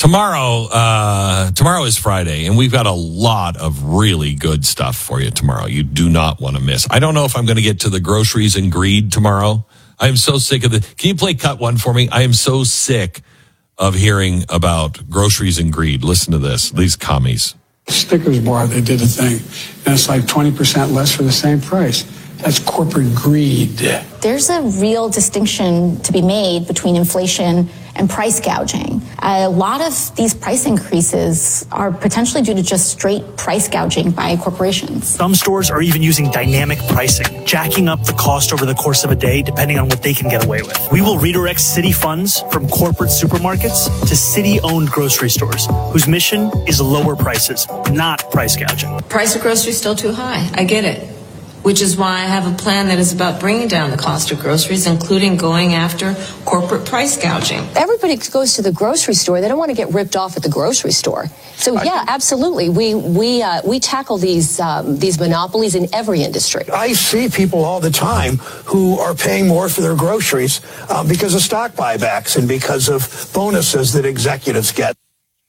Tomorrow is Friday, and we've got a lot of really good stuff for you tomorrow. You do not want to miss. I don't know if I'm going to get to the groceries and greed tomorrow. I am so sick of the. Can you play cut one for me? I am so sick of hearing about groceries and greed. Listen to this. These commies. Snickers bar, they did a thing, and it's like 20% less for the same price. That's corporate greed. There's a real distinction to be made between inflation and price gouging. A lot of these price increases are potentially due to just straight price gouging by corporations. Some stores are even using dynamic pricing, jacking up the cost over the course of a day depending on what they can get away with. We will redirect city funds from corporate supermarkets to city-owned grocery stores, whose mission is lower prices, not price gouging. Price of groceries still too high. I get it. Which is why I have a plan that is about bringing down the cost of groceries, including going after corporate price gouging. Everybody goes to the grocery store. They don't want to get ripped off at the grocery store. So, yeah, absolutely. We tackle these monopolies in every industry. I see people all the time who are paying more for their groceries because of stock buybacks and because of bonuses that executives get.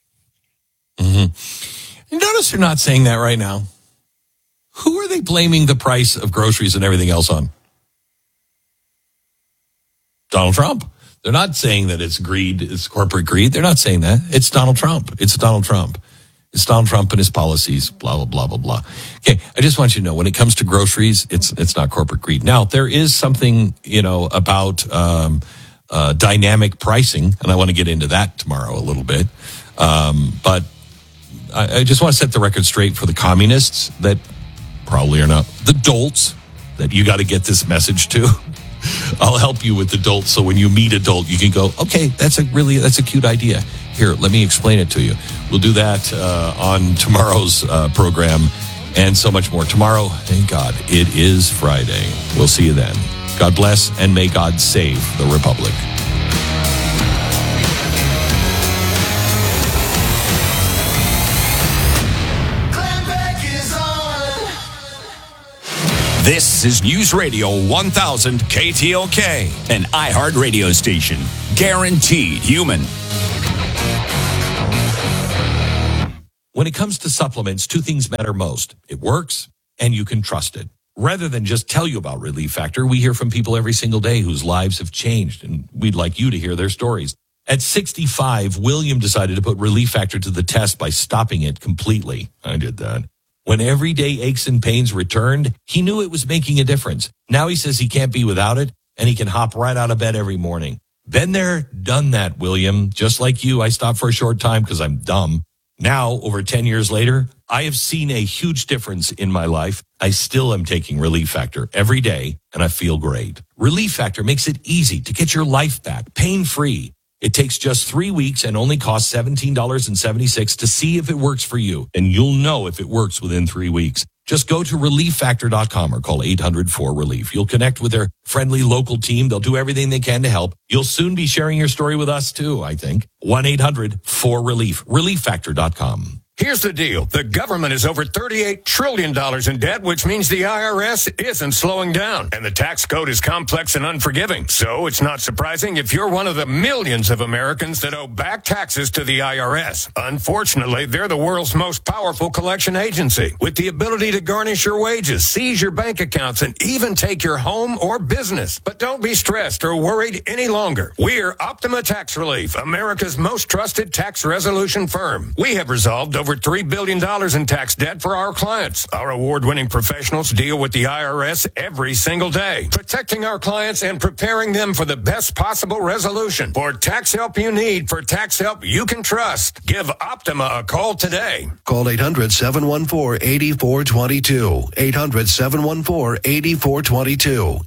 Mm-hmm. You notice they're not saying that right now. Who are they blaming the price of groceries and everything else on? Donald Trump. They're not saying that it's greed, it's corporate greed. They're not saying that. It's Donald Trump. It's Donald Trump. It's Donald Trump and his policies, blah, blah, blah, blah, blah. Okay, I just want you to know, when it comes to groceries, it's not corporate greed. Now, there is something, about dynamic pricing, and I want to get into that tomorrow a little bit. But I just want to set the record straight for the communists that probably are not the dolts that you got to get this message to. I'll help you with the dolts, so when you meet a dolt, you can go, okay, that's a cute idea. Here, let me explain it to you. We'll do that on tomorrow's program and so much more. Tomorrow, thank God, it is Friday. We'll see you then. God bless, and may God save the Republic. This is News Radio 1000 KTLK, an iHeart radio station. Guaranteed human. When it comes to supplements, two things matter most. It works, and you can trust it. Rather than just tell you about Relief Factor, we hear from people every single day whose lives have changed, and we'd like you to hear their stories. At 65, William decided to put Relief Factor to the test by stopping it completely. I did that. When everyday aches and pains returned, he knew it was making a difference. Now he says he can't be without it, and he can hop right out of bed every morning. Been there, done that, William. Just like you, I stopped for a short time because I'm dumb. Now, over 10 years later, I have seen a huge difference in my life. I still am taking Relief Factor every day, and I feel great. Relief Factor makes it easy to get your life back, pain-free. It takes just 3 weeks and only costs $17.76 to see if it works for you. And you'll know if it works within 3 weeks. Just go to ReliefFactor.com or call 800-4RELIEF. You'll connect with their friendly local team. They'll do everything they can to help. You'll soon be sharing your story with us too, I think. 1-800-4RELIEF. ReliefFactor.com. Here's the deal. The government is over $38 trillion in debt, which means the IRS isn't slowing down. And the tax code is complex and unforgiving. So it's not surprising if you're one of the millions of Americans that owe back taxes to the IRS. Unfortunately, they're the world's most powerful collection agency, with the ability to garnish your wages, seize your bank accounts, and even take your home or business. But don't be stressed or worried any longer. We're Optima Tax Relief, America's most trusted tax resolution firm. We have resolved over $3 billion in tax debt for our clients. Our award-winning professionals deal with the IRS every single day, protecting our clients and preparing them for the best possible resolution. For tax help you need, for tax help you can trust, give Optima a call today. Call 800-714-8422. 800-714-8422.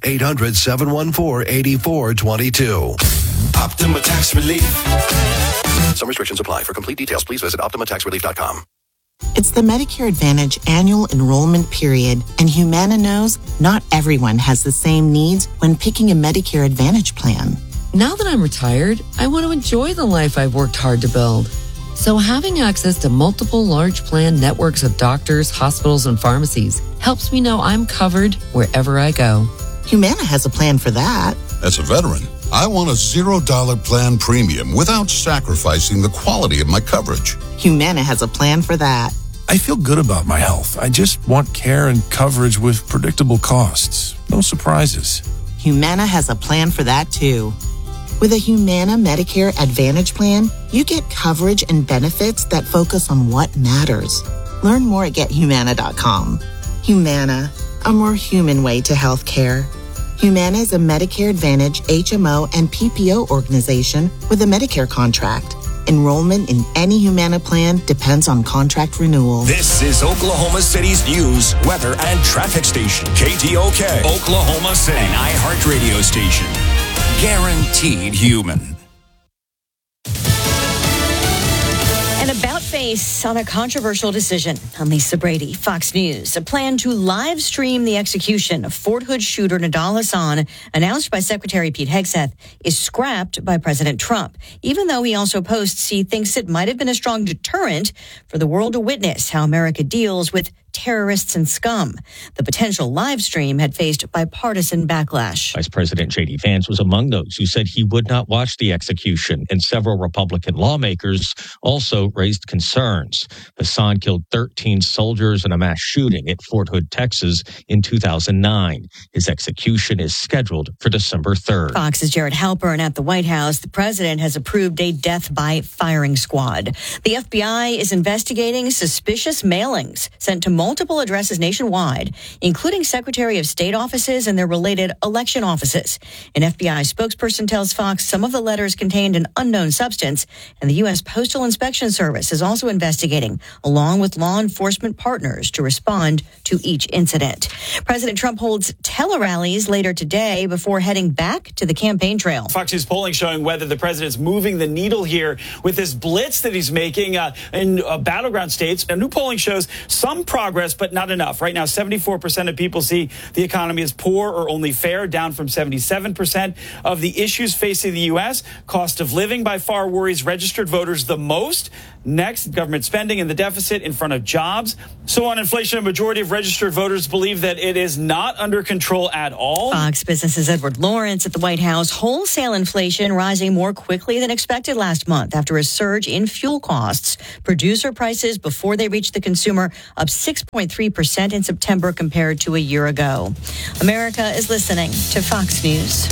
800-714-8422. Optima Tax Relief. Some restrictions apply. For complete details, please visit OptimaTaxRelief.com. It's the Medicare Advantage annual enrollment period, and Humana knows not everyone has the same needs when picking a Medicare Advantage plan. Now that I'm retired, I want to enjoy the life I've worked hard to build. So having access to multiple large plan networks of doctors, hospitals, and pharmacies helps me know I'm covered wherever I go. Humana has a plan for that. As a veteran, I want a $0 plan premium without sacrificing the quality of my coverage. Humana has a plan for that. I feel good about my health. I just want care and coverage with predictable costs. No surprises. Humana has a plan for that too. With a Humana Medicare Advantage plan, you get coverage and benefits that focus on what matters. Learn more at GetHumana.com. Humana, a more human way to health care. Humana is a Medicare Advantage HMO and PPO organization with a Medicare contract. Enrollment in any Humana plan depends on contract renewal. This is Oklahoma City's news, weather, and traffic station. KTOK, Oklahoma City, an iHeart radio station. Guaranteed human. An about-face on a controversial decision. I'm Lisa Brady, Fox News. A plan to live stream the execution of Fort Hood shooter Nidal Hasan, announced by Secretary Pete Hegseth, is scrapped by President Trump, even though he also posts he thinks it might have been a strong deterrent for the world to witness how America deals with terrorists and scum. The potential live stream had faced bipartisan backlash. Vice President J.D. Vance was among those who said he would not watch the execution, and several Republican lawmakers also raised concerns. Hasan killed 13 soldiers in a mass shooting at Fort Hood, Texas in 2009. His execution is scheduled for December 3rd. Fox's Jared Halpern at the White House. The president has approved a death by firing squad. The FBI is investigating suspicious mailings sent to multiple addresses nationwide, including Secretary of State offices and their related election offices. An FBI spokesperson tells Fox some of the letters contained an unknown substance, and the U.S. Postal Inspection Service is also investigating, along with law enforcement partners, to respond to each incident. President Trump holds tele-rallies later today before heading back to the campaign trail. Fox News polling showing whether the president's moving the needle here with this blitz that he's making in battleground states. A new polling shows some progress, but not enough. Right now, 74% of people see the economy as poor or only fair, down from 77%. Of the issues facing the U.S., cost of living by far worries registered voters the most. Next, government spending and the deficit in front of jobs. So on inflation, a majority of registered voters believe that it is not under control at all. Fox Business's Edward Lawrence at the White House. Wholesale inflation rising more quickly than expected last month after a surge in fuel costs. Producer prices before they reached the consumer up 6.3% in September compared to a year ago. America is listening to Fox News.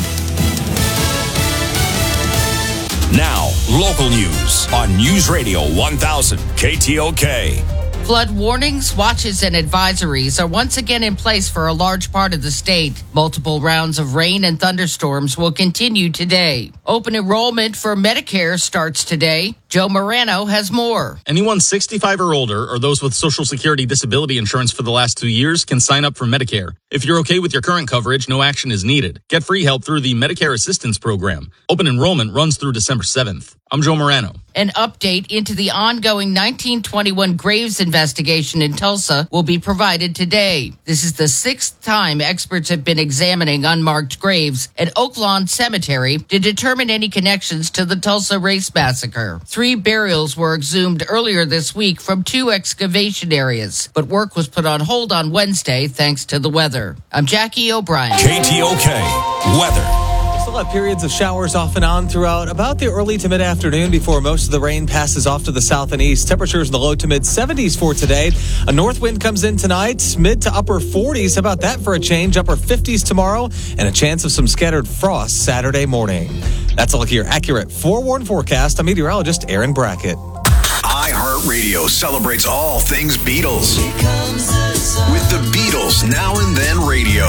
Now, local news on News Radio 1000 KTOK. Flood warnings, watches, and advisories are once again in place for a large part of the state. Multiple rounds of rain and thunderstorms will continue today. Open enrollment for Medicare starts today. Joe Morano has more. Anyone 65 or older or those with Social Security disability insurance for the last 2 years can sign up for Medicare. If you're okay with your current coverage, no action is needed. Get free help through the Medicare Assistance Program. Open enrollment runs through December 7th. I'm Joe Morano. An update into the ongoing 1921 Graves investigation in Tulsa will be provided today. This is the 6th time experts have been examining unmarked graves at Oak Lawn Cemetery to determine any connections to the Tulsa Race Massacre. 3 burials were exhumed earlier this week from 2 excavation areas, but work was put on hold on Wednesday thanks to the weather. I'm Jackie O'Brien. KTOK weather. We'll have periods of showers off and on throughout about the early to mid-afternoon before most of the rain passes off to the south and east. Temperatures in the low to mid-70s for today. A north wind comes in tonight, mid to upper 40s. How about that for a change? Upper 50s tomorrow, and a chance of some scattered frost Saturday morning. That's a look at your accurate forewarned forecast. I'm meteorologist Aaron Brackett. iHeartRadio celebrates all things Beatles. With the Beatles Now and Then Radio.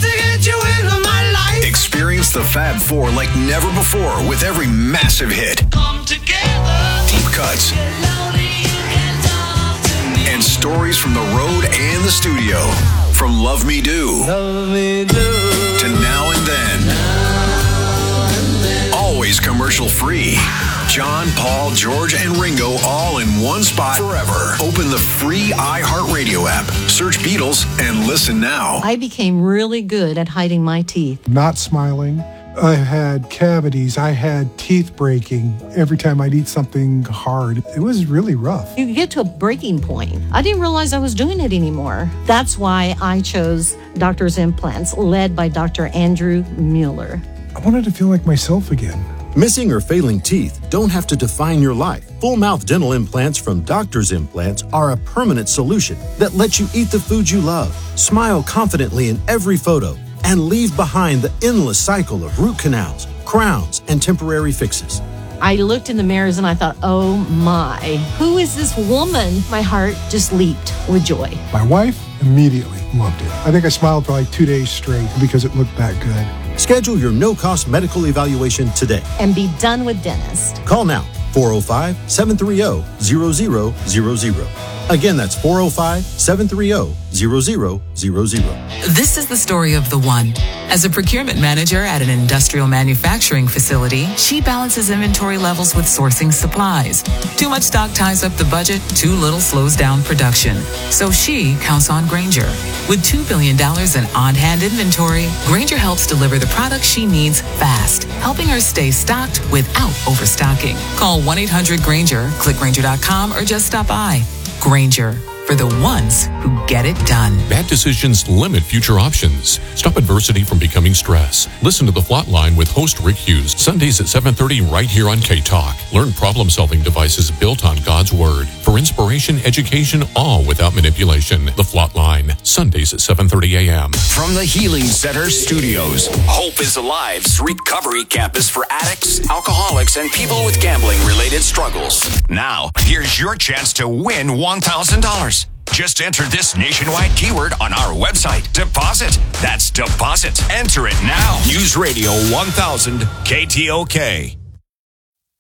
Experience the Fab Four like never before with every massive hit. Come together. Deep cuts. And stories from the road and the studio. From Love Me Do. Love Me Do. To Now and Then. Always commercial free. John, Paul, George, and Ringo all in one spot forever. Open the free iHeartRadio app. Search Beatles and listen now. I became really good at hiding my teeth. Not smiling. I had cavities. I had teeth breaking every time I'd eat something hard. It was really rough. You get to a breaking point. I didn't realize I was doing it anymore. That's why I chose Doctor's Implants, led by Dr. Andrew Mueller. I wanted to feel like myself again. Missing or failing teeth don't have to define your life. Full mouth dental implants from Doctor's Implants are a permanent solution that lets you eat the food you love, smile confidently in every photo, and leave behind the endless cycle of root canals, crowns, and temporary fixes. I looked in the mirrors and I thought, oh my, who is this woman? My heart just leaped with joy. My wife immediately loved it. I think I smiled for like 2 days straight because it looked that good. Schedule your no-cost medical evaluation today. And be done with dentist. Call now, 405-730-0000. Again, that's 405-730-0000. This is the story of the one. As a procurement manager at an industrial manufacturing facility, she balances inventory levels with sourcing supplies. Too much stock ties up the budget, too little slows down production. So she counts on Grainger. With $2 billion in on-hand inventory, Grainger helps deliver the products she needs fast, helping her stay stocked without overstocking. Call 1-800-GRAINGER, click Grainger.com, or just stop by. Grainger, for the ones who get it done. Bad decisions limit future options. Stop adversity from becoming stress. Listen to The Flot Line with host Rick Hughes, Sundays at 7:30 right here on K-Talk. Learn problem-solving devices built on God's Word. For inspiration, education, all without manipulation. The Flot Line, Sundays at 7:30 a.m. From the Healing Center Studios, Hope is Alive's recovery campus for addicts, alcoholics, and people with gambling-related struggles. Now, here's your chance to win $1,000. Just enter this nationwide keyword on our website. Deposit. That's deposit. Enter it now. News Radio 1000 KTOK.